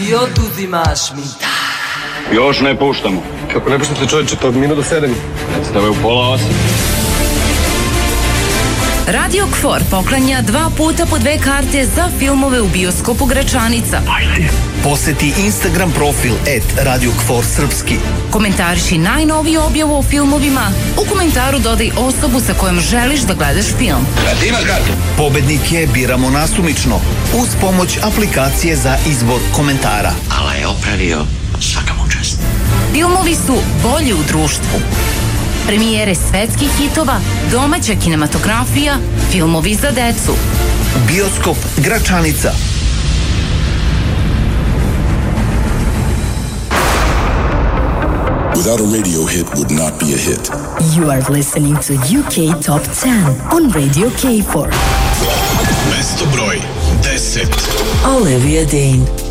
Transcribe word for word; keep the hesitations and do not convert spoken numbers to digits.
i oduzimaš mi. Još ne puštamo. Kako ne puštate čovječe, pa minut do sedam. Predstave u pola osam. Radio Kfor poklanja dva puta po dve karte za filmove u bioskopu Gračanica. Ajde. Poseti Instagram profil et Radio Kfor Srpski. Komentariši najnoviju objavu o filmovima. U komentaru dodaj osobu sa kojom želiš da gledaš film. Ima kartu. Pobednike biramo nasumično uz pomoć aplikacije za izbor komentara. Ala je opravio, svaka mu čast. Filmovi su bolji u društvu. Premijere svetskih hitova, domaća kinematografija, filmovi za decu. Bioskop Gračanica. Without a radio hit would not be a hit. You are listening to U K Top ten on Radio K four. Mesto broj deset. Olivia Dean.